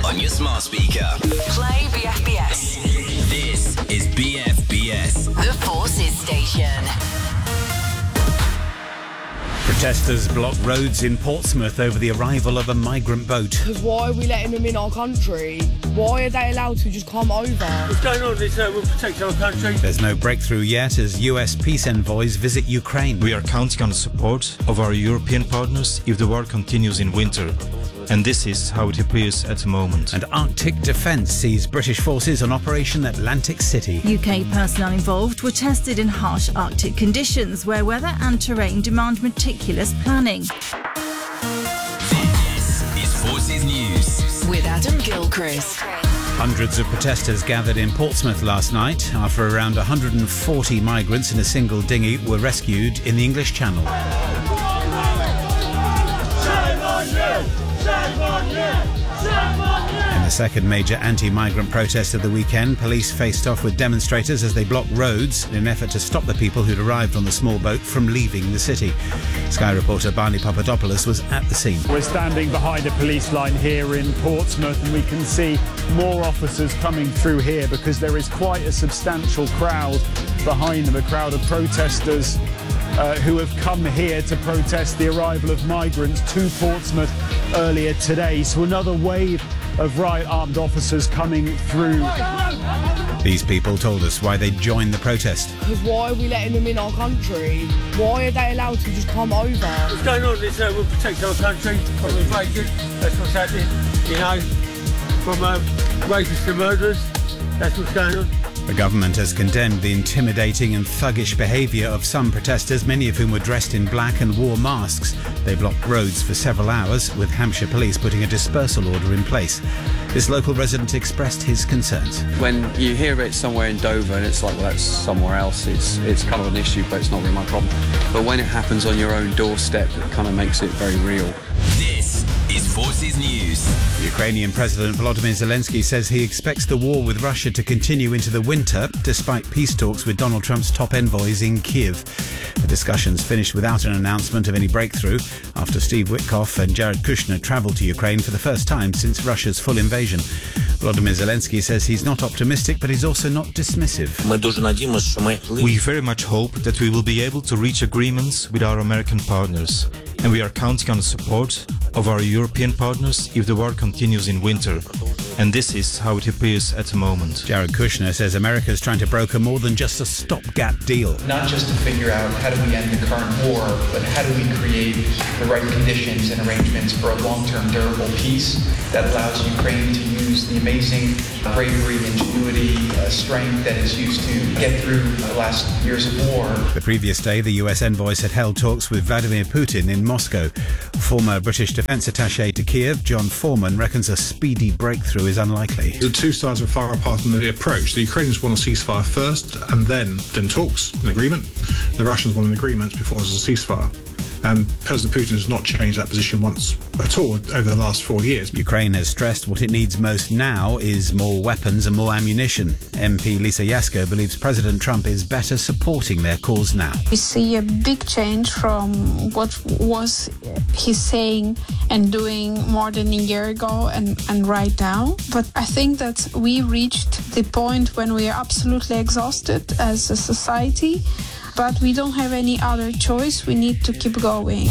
on your smart speaker. Play BFBS. This is BFBS. The Forces Station. Protesters block roads in Portsmouth over the arrival of a migrant boat. Because why are we letting them in our country? Why are they allowed to just come over? What's going on? We'll protect our country. There's no breakthrough yet as US peace envoys visit Ukraine. We are counting on the support of our European partners if the war continues in winter. And this is how it appears at the moment. And Arctic Defence sees British forces on Operation Atlantic City. UK personnel involved were tested in harsh Arctic conditions where weather and terrain demand meticulous planning. This is Forces News. With Adam Gilchrist. Hundreds of protesters gathered in Portsmouth last night after around 140 migrants in a single dinghy were rescued in the English Channel. In the second major anti-migrant protest of the weekend, police faced off with demonstrators as they blocked roads in an effort to stop the people who'd arrived on the small boat from leaving the city. Sky reporter Barney Papadopoulos was at the scene. We're standing behind a police line here in Portsmouth and we can see more officers coming through here because there is quite a substantial crowd behind them, a crowd of protesters who have come here to protest the arrival of migrants to Portsmouth earlier today. So another wave of right-armed officers coming through. These people told us why they joined the protest. Because why are we letting them in our country? Why are they allowed to just come over? What's going on? We'll protect our country from invasion. That's what's happening. From rapists to murderers. That's what's going on. The government has condemned the intimidating and thuggish behaviour of some protesters, many of whom were dressed in black and wore masks. They blocked roads for several hours, with Hampshire Police putting a dispersal order in place. This local resident expressed his concerns. When you hear it somewhere in Dover and it's like, well, that's somewhere else, it's kind of an issue, but it's not really my problem. But when it happens on your own doorstep, it kind of makes it very real. This is Forces News. Ukrainian President Volodymyr Zelensky says he expects the war with Russia to continue into the winter, despite peace talks with Donald Trump's top envoys in Kiev. The discussions finished without an announcement of any breakthrough after Steve Witkoff and Jared Kushner travelled to Ukraine for the first time since Russia's full invasion. Volodymyr Zelensky says he's not optimistic, but he's also not dismissive. We very much hope that we will be able to reach agreements with our American partners. And we are counting on the support of our European partners if the war continues in winter. And this is how it appears at the moment. Jared Kushner says America's trying to broker more than just a stopgap deal. Not just to figure out how do we end the current war, but how do we create the right conditions and arrangements for a long-term durable peace that allows Ukraine to use the amazing bravery, ingenuity, strength that is used to get through the last years of war. The previous day, the US envoys had held talks with Vladimir Putin in Moscow. Former British defence attaché to Kiev, John Foreman, reckons a speedy breakthrough is unlikely. The two sides are far apart in the approach. The Ukrainians want a ceasefire first and then talks, an agreement. The Russians want an agreement before there's a ceasefire. And President Putin has not changed that position once at all over the last 4 years. Ukraine has stressed what it needs most now is more weapons and more ammunition. MP Lisa Yasko believes President Trump is better supporting their cause now. We see a big change from what was he saying and doing more than a year ago and right now. But I think that we reached the point when we are absolutely exhausted as a society. But we don't have any other choice. We need to keep going.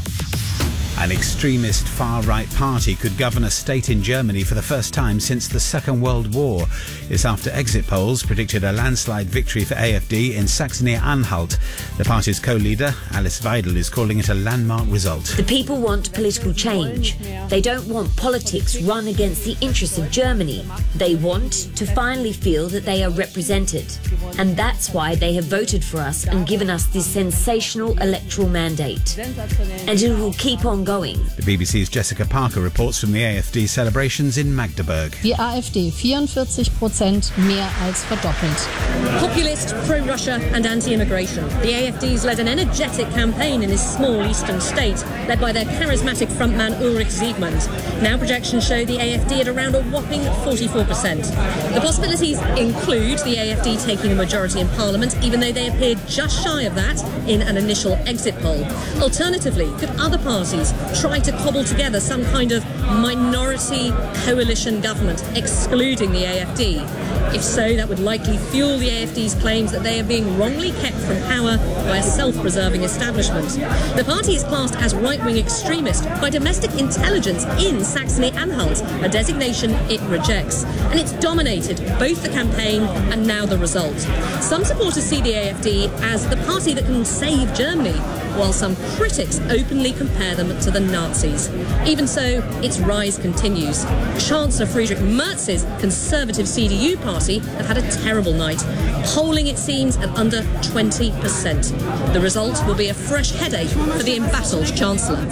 An extremist far-right party could govern a state in Germany for the first time since the Second World War. It's after exit polls predicted a landslide victory for AfD in Saxony-Anhalt. The party's co-leader, Alice Weidel, is calling it a landmark result. The people want political change. They don't want politics run against the interests of Germany. They want to finally feel that they are represented. And that's why they have voted for us and given us this sensational electoral mandate. And it will keep on going. The BBC's Jessica Parker reports from the AfD celebrations in Magdeburg. Die AfD 44% mehr als verdoppelt. Populist, pro-Russia and anti-immigration. The AfD's led an energetic campaign in this small eastern state, led by their charismatic frontman Ulrich Siegmund. Now projections show the AfD at around a whopping 44%. The possibilities include the AfD taking a majority in Parliament, even though they appeared just shy of that in an initial exit poll. Alternatively, could other parties try to cobble together some kind of minority coalition government, excluding the AFD? If so, that would likely fuel the AFD's claims that they are being wrongly kept from power by a self-preserving establishment. The party is classed as right-wing extremist by domestic intelligence in Saxony-Anhalt, a designation it rejects. And it's dominated both the campaign and now the result. Some supporters see the AFD as the party that can save Germany, while some critics openly compare them to the Nazis. Even so, its rise continues. Chancellor Friedrich Merz's conservative CDU party have had a terrible night, polling, it seems, at under 20%. The result will be a fresh headache for the embattled Chancellor.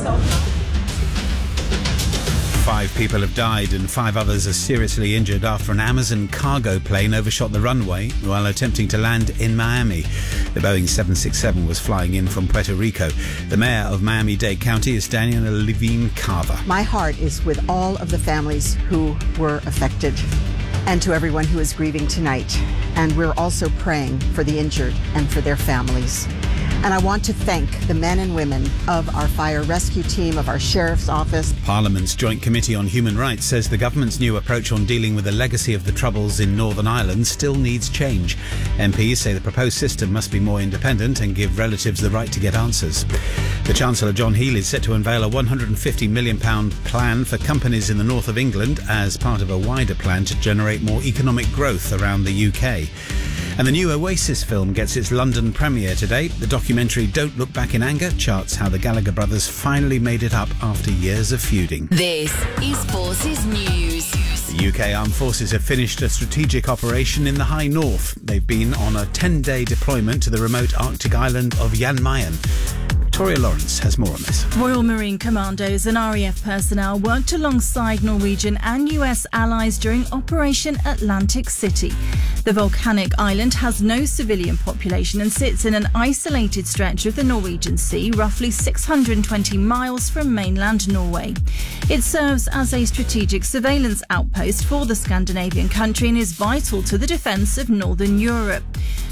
5 people have died and 5 others are seriously injured after an Amazon cargo plane overshot the runway while attempting to land in Miami. The Boeing 767 was flying in from Puerto Rico. The mayor of Miami-Dade County is Daniel Levine Carver. My heart is with all of the families who were affected and to everyone who is grieving tonight. And we're also praying for the injured and for their families. And I want to thank the men and women of our fire rescue team, of our sheriff's office. Parliament's Joint Committee on Human Rights says the government's new approach on dealing with the legacy of the Troubles in Northern Ireland still needs change. MPs say the proposed system must be more independent and give relatives the right to get answers. The Chancellor, John Healey, is set to unveil a £150 million plan for companies in the north of England as part of a wider plan to generate more economic growth around the UK. And the new Oasis film gets its London premiere today. The documentary Don't Look Back in Anger charts how the Gallagher brothers finally made it up after years of feuding. This is Forces News. The UK Armed Forces have finished a strategic operation in the High North. They've been on a 10-day deployment to the remote Arctic island of Jan Mayen. Victoria Lawrence has more on this. Royal Marine Commandos and RAF personnel worked alongside Norwegian and US allies during Operation Atlantic City. The volcanic island has no civilian population and sits in an isolated stretch of the Norwegian Sea, roughly 620 miles from mainland Norway. It serves as a strategic surveillance outpost for the Scandinavian country and is vital to the defence of Northern Europe.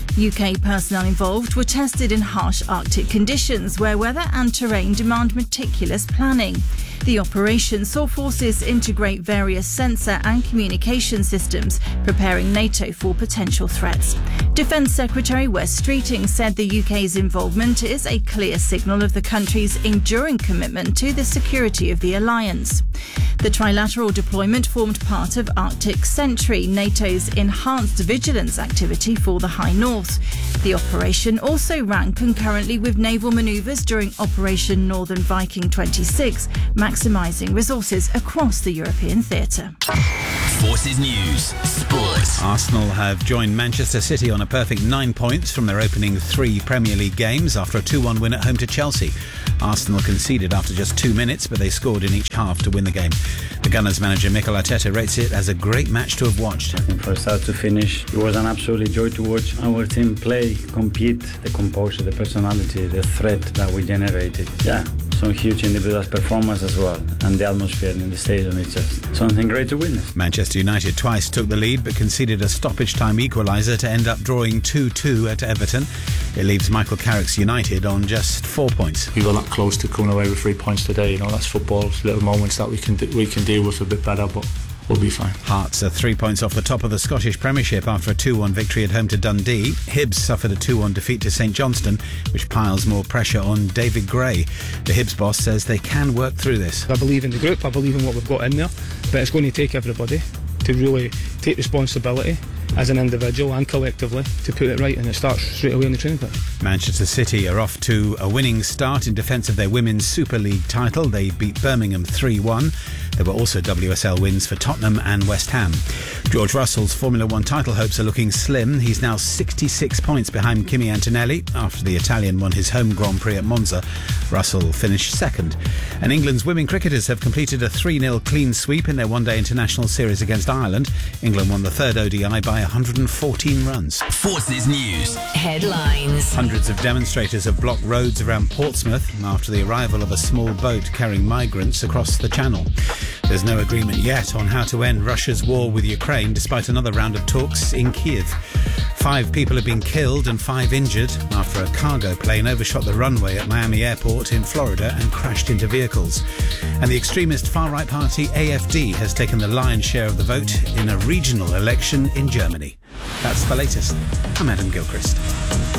UK personnel involved were tested in harsh Arctic conditions where weather and terrain demand meticulous planning. The operation saw forces integrate various sensor and communication systems, preparing NATO for potential threats. Defence Secretary Wes Streeting said the UK's involvement is a clear signal of the country's enduring commitment to the security of the alliance. The trilateral deployment formed part of Arctic Sentry, NATO's enhanced vigilance activity for the High North. The operation also ran concurrently with naval manoeuvres during Operation Northern Viking 26, maximising resources across the European theatre. Forces News Sport. Arsenal have joined Manchester City on a perfect 9 points from their opening 3 Premier League games after a 2-1 win at home to Chelsea. Arsenal conceded after just 2 minutes, but they scored in each half to win the game. The Gunners manager Mikel Arteta rates it as a great match to have watched. I think from start to finish, it was an absolute joy to watch our team play, compete, the composure, the personality, the threat that we generated. Yeah, some huge individual performance as well, and the atmosphere in the stadium is just something great to witness. Manchester United twice took the lead but conceded a stoppage time equaliser to end up drawing 2-2 at Everton. It leaves Michael Carrick's United on just 4 points. We were that close to coming away with 3 points today. You know, that's football. It's little moments that we can deal with a bit better, but we'll be fine. Hearts are 3 points off the top of the Scottish Premiership after a 2-1 victory at home to Dundee. Hibs suffered a 2-1 defeat to St Johnstone, which piles more pressure on David Gray. The Hibs boss says they can work through this. I believe in the group, I believe in what we've got in there, but it's going to take everybody to really take responsibility as an individual and collectively to put it right, and it starts straight away on the training pitch. Manchester City are off to a winning start in defence of their Women's Super League title. They beat Birmingham 3-1. There were also WSL wins for Tottenham and West Ham. George Russell's Formula One title hopes are looking slim. He's now 66 points behind Kimi Antonelli. After the Italian won his home Grand Prix at Monza, Russell finished second. And England's women cricketers have completed a 3-0 clean sweep in their one-day international series against Ireland. England won the third ODI by 114 runs. Forces News Headlines. Hundreds of demonstrators have blocked roads around Portsmouth after the arrival of a small boat carrying migrants across the channel. There's no agreement yet on how to end Russia's war with Ukraine, despite another round of talks in Kyiv. 5 people have been killed and 5 injured after a cargo plane overshot the runway at Miami Airport in Florida and crashed into vehicles. And the extremist far-right party AfD has taken the lion's share of the vote in a regional election in Germany. That's the latest. I'm Adam Gilchrist.